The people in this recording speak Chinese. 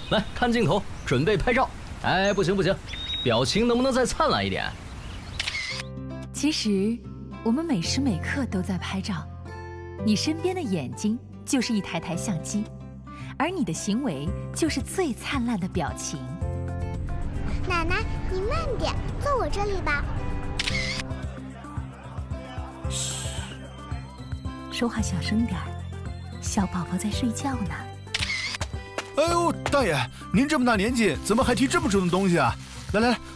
来看镜头，准备拍照。哎，不行不行，表情能不能再灿烂一点？ 其实，我们每时每刻都在拍照。你身边的眼睛就是一台台相机，而你的行为就是最灿烂的表情。 奶奶，你慢点，坐我这里吧。 嘘，说话小声点儿，小宝宝在睡觉呢。 哎呦，大爷，您这么大年纪，怎么还提这么重的东西啊？来来来，